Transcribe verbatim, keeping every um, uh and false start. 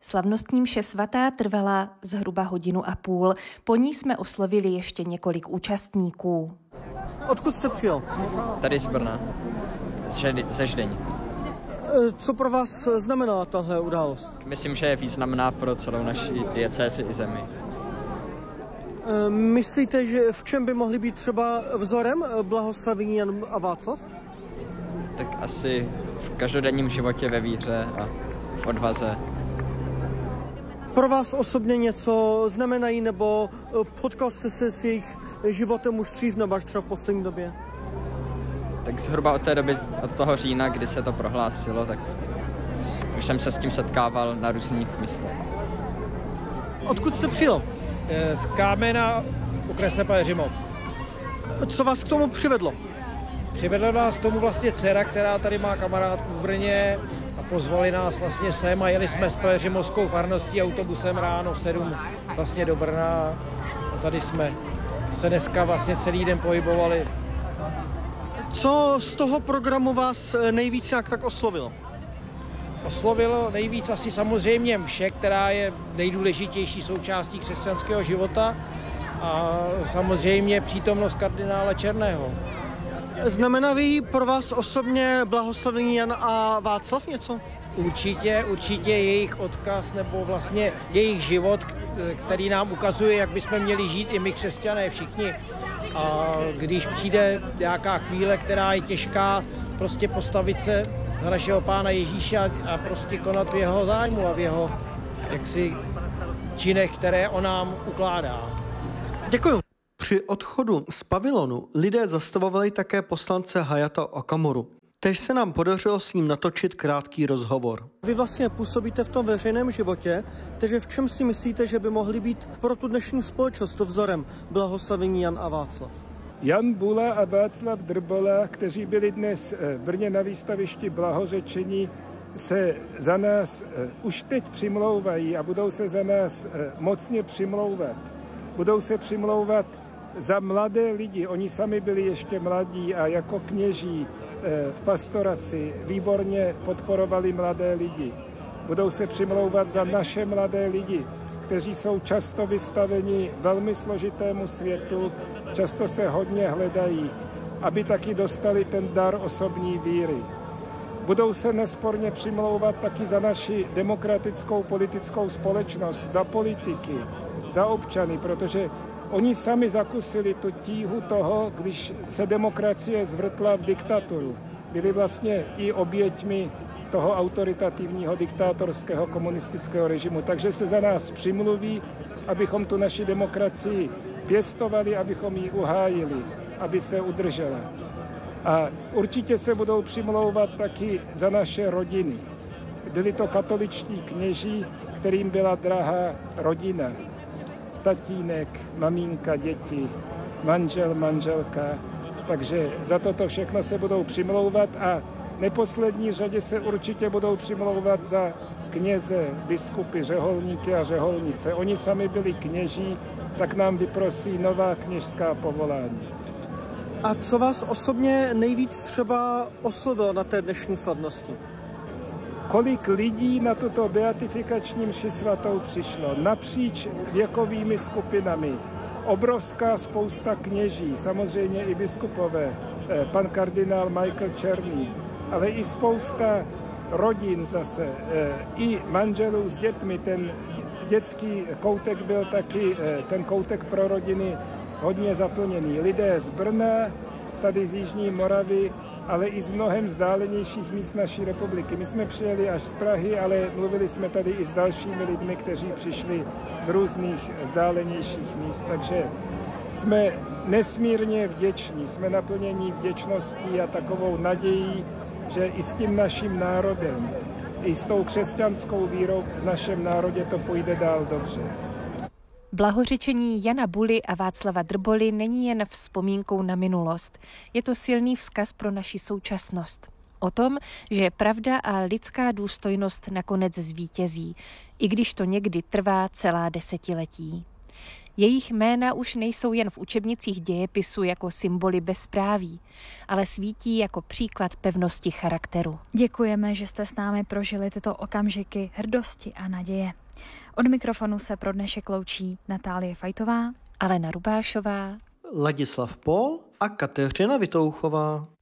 Slavnostní mše svatá trvala zhruba hodinu a půl. Po ní jsme oslovili ještě několik účastníků. Odkud jste přijel? Tady z Brna, ze Ždeň. Co pro vás znamená tahle událost? Myslím, že je významná pro celou naši diecézi i zemi. Myslíte, že v čem by mohli být třeba vzorem blahoslavený Jan a Václav? Tak asi v každodenním životě, ve víře a v odvaze. Pro vás osobně něco znamenají, nebo potkal jste se s jejich životem už dřív, nebo až třeba v poslední době? Tak zhruba od té doby, od toho října, kdy se to prohlásilo, tak už jsem se s tím setkával na různých místech. Odkud jste přijel? Z Kámena v okrese Pelhřimov. Co vás k tomu přivedlo? Přivedla nás k tomu vlastně dcera, která tady má kamarádku v Brně a pozvali nás vlastně sem a jeli jsme s pelhřimovskou farností autobusem ráno v sedm vlastně do Brna a tady jsme se dneska vlastně celý den pohybovali. Co z toho programu vás nejvíc jak tak oslovilo? Oslovilo nejvíc asi samozřejmě mše, která je nejdůležitější součástí křesťanského života a samozřejmě přítomnost kardinála Černého. Znamenají pro vás osobně blahoslavený Jan a Václav něco? Určitě, určitě jejich odkaz nebo vlastně jejich život, který nám ukazuje, jak bychom měli žít i my křesťané všichni. A když přijde nějaká chvíle, která je těžká, prostě postavit se za našeho Pána Ježíše a prostě konat v jeho zájmu a v jeho jaksi činech, které on nám ukládá. Děkuju. Při odchodu z pavilonu lidé zastavovali také poslance Hayata Okamoru. Tež se nám podařilo s ním natočit krátký rozhovor. Vy vlastně působíte v tom veřejném životě, takže v čem si myslíte, že by mohli být pro tu dnešní společnost vzorem blahoslavení Jan a Václav? Jan Bula a Václav Drbola, kteří byli dnes v Brně na výstavišti blahořečení, se za nás už teď přimlouvají a budou se za nás mocně přimlouvat. Budou se přimlouvat za mladé lidi. Oni sami byli ještě mladí a jako kněží v pastoraci výborně podporovali mladé lidi. Budou se přimlouvat za naše mladé lidi, kteří jsou často vystaveni velmi složitému světu, často se hodně hledají, aby taky dostali ten dar osobní víry. Budou se nesporně přimlouvat taky za naši demokratickou politickou společnost, za politiky, za občany, protože oni sami zakusili tu tíhu toho, když se demokracie zvrtla v diktaturu. Byli vlastně i oběťmi toho autoritativního diktátorského komunistického režimu. Takže se za nás přimluví, abychom tu naši demokracii pěstovali, abychom ji uhájili, aby se udržela. A určitě se budou přimlouvat taky za naše rodiny. Byli to katoličtí kněží, kterým byla drahá rodina. Tatínek, maminka, děti, manžel, manželka. Takže za toto všechno se budou přimlouvat a v neposlední řadě se určitě budou přimlouvat za kněze, biskupy, řeholníky a řeholnice. Oni sami byli kněží, tak nám vyprosí nová kněžská povolání. A co vás osobně nejvíc třeba oslovilo na té dnešní slavnosti? Kolik lidí na tuto beatifikační mši svatou přišlo napříč věkovými skupinami. Obrovská spousta kněží, samozřejmě i biskupové, pan kardinál Michael Černý, ale i spousta rodin zase, i manželů s dětmi. Ten dětský koutek byl taky, ten koutek pro rodiny hodně zaplněný. Lidé z Brna, tady z Jižní Moravy, ale i z mnohem vzdálenějších míst naší republiky. My jsme přijeli až z Prahy, ale mluvili jsme tady i s dalšími lidmi, kteří přišli z různých vzdálenějších míst. Takže jsme nesmírně vděční, jsme naplnění vděčností a takovou nadějí, že i s tím naším národem, i s tou křesťanskou vírou v našem národě to půjde dál dobře. Blahořečení Jana Buly a Václava Drboly není jen vzpomínkou na minulost. Je to silný vzkaz pro naši současnost. O tom, že pravda a lidská důstojnost nakonec zvítězí, i když to někdy trvá celá desetiletí. Jejich jména už nejsou jen v učebnicích dějepisu jako symboly bezpráví, ale svítí jako příklad pevnosti charakteru. Děkujeme, že jste s námi prožili tyto okamžiky hrdosti a naděje. Od mikrofonu se pro dnešek loučí Natálie Fajtová, Alena Rubášová, Ladislav Pól a Kateřina Vitouchová.